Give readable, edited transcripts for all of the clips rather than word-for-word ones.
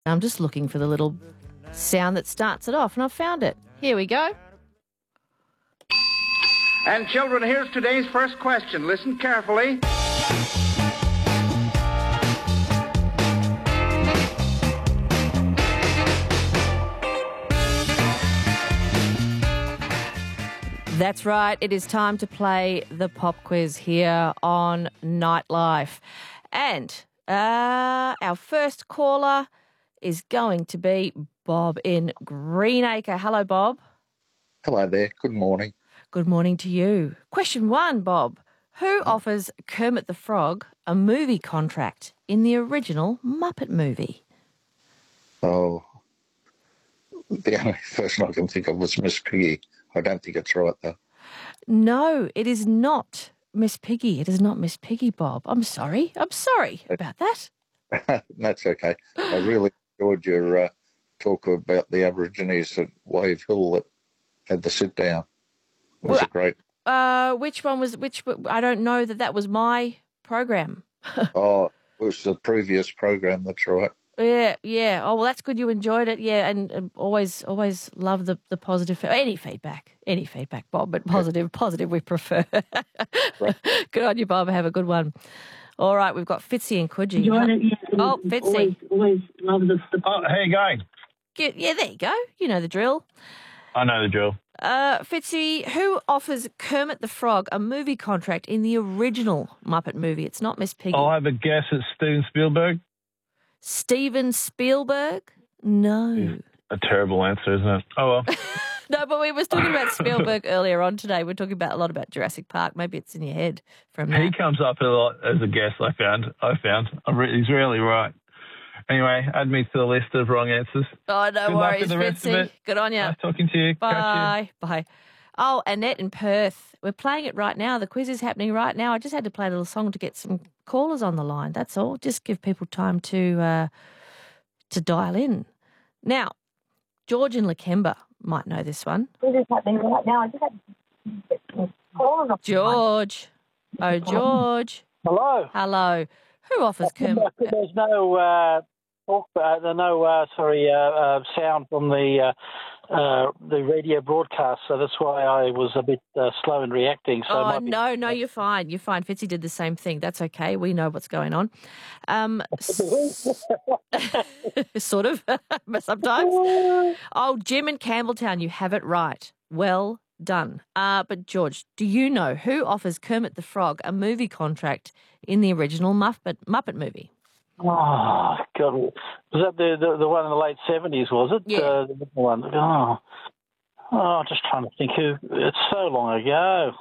I'm just looking for the little sound that starts it off, and I've found it. Here we go. And children, here's today's first question. Listen carefully. That's right. It is time to play the pop quiz here on Nightlife. And our first caller is going to be Bob in Greenacre. Hello, Bob. Hello there. Good morning. Good morning to you. Question 1, Bob. Who offers Kermit the Frog a movie contract in the original Muppet movie? Oh, the only person I can think of was Miss Piggy. I don't think it's right, though. No, it is not Miss Piggy. It is not Miss Piggy, Bob. I'm sorry. I'm sorry about that. That's okay. I really enjoyed your talk about the Aborigines at Wave Hill that had the sit-down. It was a great... Which one was... I don't know that was my program. Oh, it was the previous program, that's right. Yeah. Oh, well, that's good you enjoyed it. Yeah, and always love the positive... Any feedback, Bob, but positive we prefer. Right. Good on you, Bob. Have a good one. All right, we've got Fitzy and Coogee. Enjoyed it, yeah. Oh, Fitzy. Always love the... Oh, how you going? Yeah, there you go. You know the drill. I know the drill. Fitzy, who offers Kermit the Frog a movie contract in the original Muppet movie? It's not Miss Piggy. I'll have a guess at Steven Spielberg. Steven Spielberg? No. A terrible answer, isn't it? Oh, well. No, but we were talking about Spielberg earlier on today. We're talking about a lot about Jurassic Park. Maybe it's in your head from that. He comes up a lot as a guess, I found. He's really right. Anyway, add me to the list of wrong answers. Oh, no Good worries, luck with the rest of Fitzy. it. Good on you. Nice talking to you. Catch you. Bye. Oh, Annette in Perth. We're playing it right now. The quiz is happening right now. I just had to play a little song to get some callers on the line. That's all. Just give people time to dial in. Now, George in Lakemba might know this one. Quiz is happening right now. I just had to get some calls off the line. George. Oh, George. Hello. Hello. Who offers Kermit? There's no sound from the radio broadcast, so that's why I was a bit slow in reacting. So No, you're fine. You're fine. Fitzy did the same thing. That's okay. We know what's going on. Sort of, sometimes. Oh, Jim in Campbelltown, you have it right. Well done. But George, do you know who offers Kermit the Frog a movie contract in the original Muppet movie? Oh, God. Was that the one in the late 70s, was it? Yeah. The one. Just trying to think who. It's so long ago.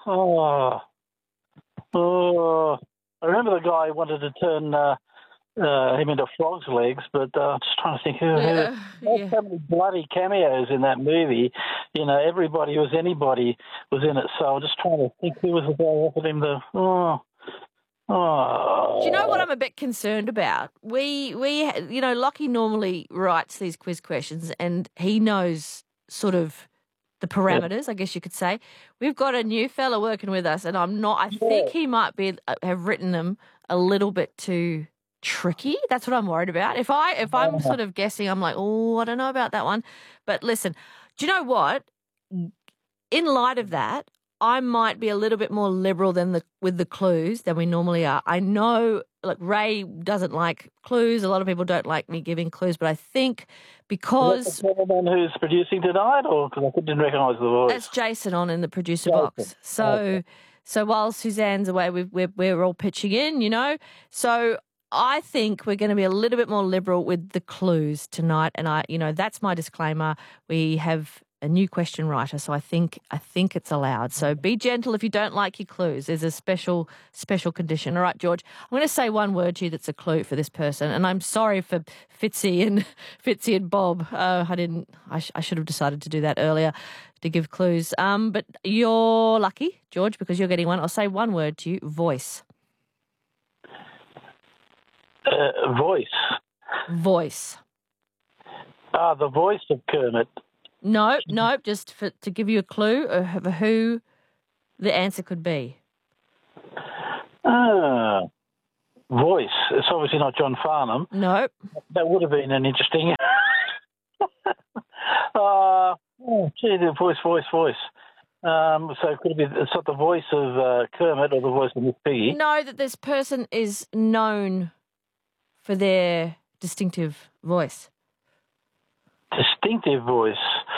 I remember the guy who wanted to turn him into frog's legs, but just trying to think who. There's so many bloody cameos in that movie. You know, everybody who was anybody was in it, so I'm just trying to think who was the guy who offered him the... Do you know what I'm a bit concerned about? We Lockie normally writes these quiz questions and he knows sort of the parameters, I guess you could say. We've got a new fella working with us and I think he might have written them a little bit too tricky. That's what I'm worried about. If I'm sort of guessing, I'm like, I don't know about that one. But listen, do you know what? In light of that, I might be a little bit more liberal with the clues than we normally are. I know, like, Ray doesn't like clues. A lot of people don't like me giving clues, but I think because... Is that the gentleman who's producing tonight, or because I didn't recognise the voice? That's Jason on in the producer box. So while Suzanne's away, we're all pitching in, you know. So I think we're going to be a little bit more liberal with the clues tonight, and that's my disclaimer. We have a new question writer, so I think it's allowed. So be gentle if you don't like your clues. There's a special condition. All right, George, I'm going to say one word to you that's a clue for this person, and I'm sorry for Fitzy and Bob. I should have decided to do that earlier to give clues. But you're lucky, George, because you're getting one. I'll say one word to you: voice. Voice. Voice. The voice of Kermit. No, just to give you a clue of who the answer could be. voice. It's obviously not John Farnham. Nope. That would have been an interesting... the voice. So could it be, it's not the voice of Kermit or the voice of Miss Piggy? No, that this person is known for their distinctive voice. Distinctive voice.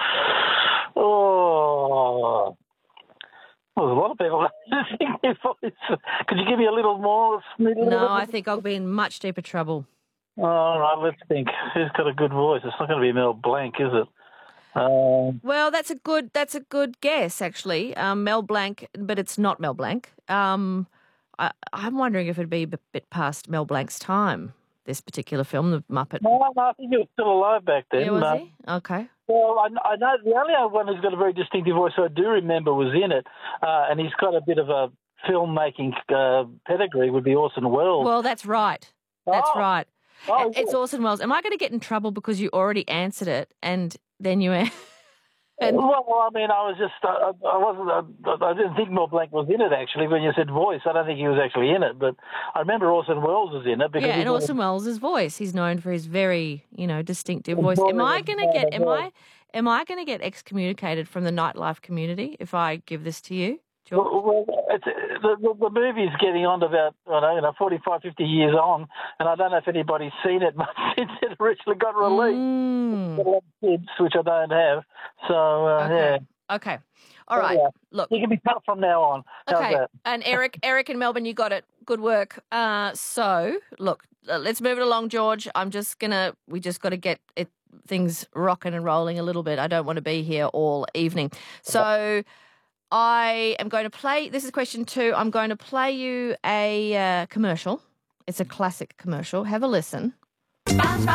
Oh... Well, there's a lot of people that distinctive voice. Could you give me a little more? No, I think I'll be in much deeper trouble. All right, let's think. Who's got a good voice? It's not going to be Mel Blanc, is it? Well, that's a good guess, actually. Mel Blanc, but it's not Mel Blanc. I'm wondering if it'd be a bit past Mel Blanc's time, this particular film, The Muppet. No, I think he was still alive back then. Yeah, was he? Okay. Well, I know the only one who's got a very distinctive voice I do remember was in it, and he's got a bit of a filmmaking pedigree, would be Orson Welles. Well, that's right. That's right. Oh, it's Orson Welles. Am I going to get in trouble because you already answered it and then you... Well, I mean, I was just, I didn't think Mel Blanc was in it, actually. When you said voice, I don't think he was actually in it, but I remember Orson Welles was in it. Because and Orson Welles' voice. He's known for his very, distinctive voice. Am I going to get excommunicated from the nightlife community if I give this to you, George? Well, the movie's getting on to about, 45, 50 years on, and I don't know if anybody's seen it since it originally got released. Got a lot of kids, which I don't have. So, okay. Okay. All right. Yeah. Look. You can be tough from now on. Okay. And Eric in Melbourne, you got it. Good work. So, look, let's move it along, George. We just got to get things rocking and rolling a little bit. I don't want to be here all evening. So I am going to play, this is question 2. I'm going to play you a commercial. It's a classic commercial. Have a listen.